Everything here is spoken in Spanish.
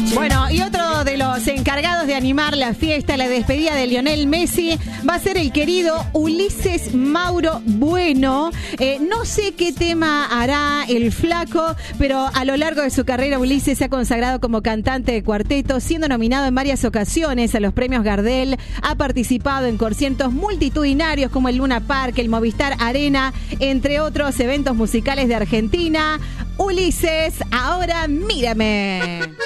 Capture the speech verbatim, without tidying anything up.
Bueno, y otro de los encargados de animar la fiesta, la despedida de Lionel Messi, va a ser el querido Ulises Mauro Bueno. Eh, no sé qué tema hará el flaco, pero a lo largo de su carrera Ulises se ha consagrado como cantante de cuarteto, siendo nominado en varias ocasiones a los premios Gardel. Ha participado en conciertos multitudinarios como el Luna Park, el Movistar Arena, entre otros eventos musicales de Argentina. Ulises, ahora mírame.